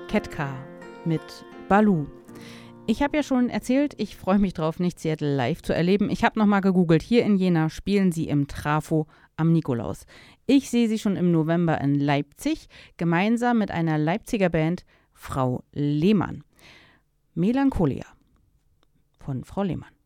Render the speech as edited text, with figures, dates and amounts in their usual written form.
Ketka mit Baloo. Ich habe ja schon erzählt, ich freue mich drauf, nicht Seattle live zu erleben. Ich habe nochmal gegoogelt. Hier in Jena spielen sie im Trafo am Nikolaus. Ich sehe sie schon im November in Leipzig, gemeinsam mit einer Leipziger Band, Frau Lehmann. Melancholia von Frau Lehmann.